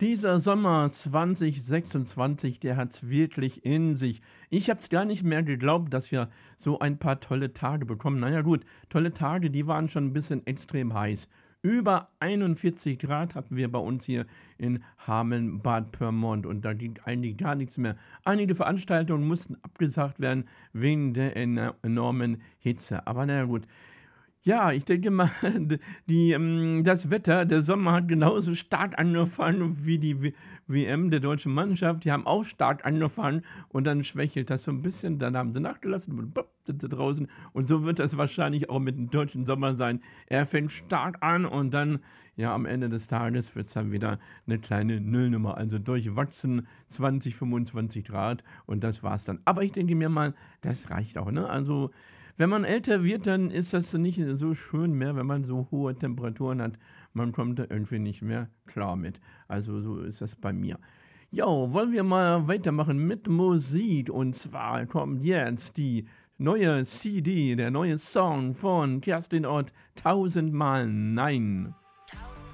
Dieser Sommer 2026, der hat's wirklich in sich. Ich habe es gar nicht mehr geglaubt, dass wir so ein paar tolle Tage bekommen. Na ja gut, tolle Tage, die waren schon ein bisschen extrem heiß. Über 41 Grad hatten wir bei uns hier in Hameln-Bad Pyrmont und da ging eigentlich gar nichts mehr. Einige Veranstaltungen mussten abgesagt werden wegen der enormen Hitze. Aber na ja gut. Ja, ich denke mal, das Wetter, der Sommer hat genauso stark angefangen wie die WM der deutschen Mannschaft. Die haben auch stark angefangen und dann schwächelt das so ein bisschen. Dann haben sie nachgelassen und plopp, sind sie draußen. Und so wird das wahrscheinlich auch mit dem deutschen Sommer sein. Er fängt stark an und dann, ja, am Ende des Tages wird es dann wieder eine kleine Nullnummer. Also durchwachsen 20, 25 Grad und das war's dann. Aber ich denke mir mal, das reicht auch, ne? Also wenn man älter wird, dann ist das nicht so schön mehr, wenn man so hohe Temperaturen hat. Man kommt da irgendwie nicht mehr klar mit. Also so ist das bei mir. Jo, wollen wir mal weitermachen mit Musik. Und zwar kommt jetzt die neue CD, der neue Song von Kerstin Ott, Tausendmal Nein.